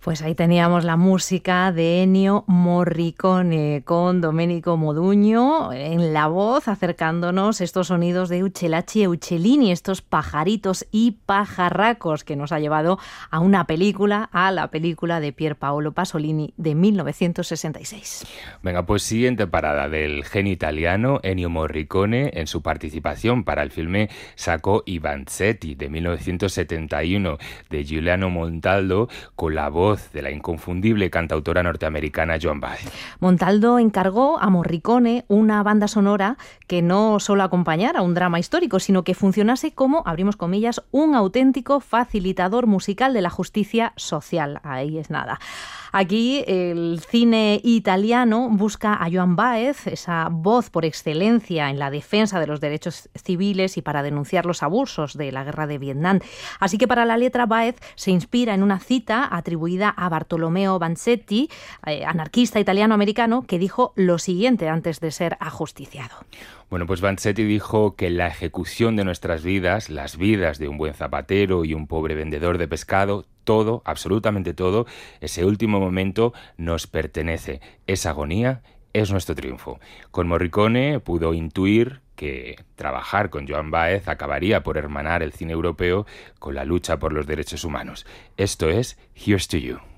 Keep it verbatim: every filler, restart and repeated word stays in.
Pues ahí teníamos la música de Ennio Morricone con Domenico Modugno en la voz, acercándonos estos sonidos de Uccelacci e Uccellini, estos pajaritos y pajarracos que nos ha llevado a una película, a la película de Pier Paolo Pasolini de mil novecientos sesenta y seis. Venga, pues siguiente parada del genio italiano Ennio Morricone. En su participación para el filme sacó I Vanzetti de mil novecientos setenta y uno de Giuliano Montaldo con la voz de la inconfundible cantautora norteamericana Joan Baez. Montaldo encargó a Morricone una banda sonora que no solo acompañara un drama histórico, sino que funcionase como, abrimos comillas, un auténtico facilitador musical de la justicia social. Ahí es nada. Aquí el cine italiano busca a Joan Baez, esa voz por excelencia en la defensa de los derechos civiles y para denunciar los abusos de la guerra de Vietnam. Así que para la letra Baez se inspira en una cita atribuida a Bartolomeo Vanzetti, eh, anarquista italiano-americano, que dijo lo siguiente antes de ser ajusticiado. Bueno, pues Vanzetti dijo que la ejecución de nuestras vidas, las vidas de un buen zapatero y un pobre vendedor de pescado, todo, absolutamente todo, ese último momento nos pertenece. Esa agonía es nuestro triunfo. Con Morricone pudo intuir que trabajar con Joan Baez acabaría por hermanar el cine europeo con la lucha por los derechos humanos. Esto es Here's to You.